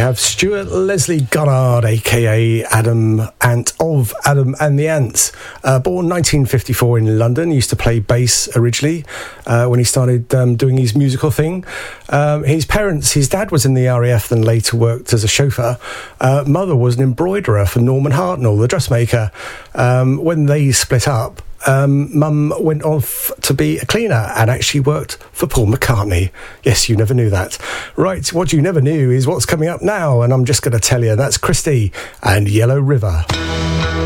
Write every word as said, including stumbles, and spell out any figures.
have Stuart Leslie Goddard, aka Adam Ant of Adam and the Ants. Uh, born nineteen fifty-four in London, used to play bass originally uh, when he started um, doing his musical thing. Um, his parents, his dad was in the R A F, then later worked as a chauffeur. Uh, mother was an embroiderer for Norman Hartnell, the dressmaker. Um, when they split up, Um, Mum went off to be a cleaner and actually worked for Paul McCartney. Yes, you never knew that. Right, what you never knew is what's coming up now, and I'm just going to tell you, that's Christy and Yellow River.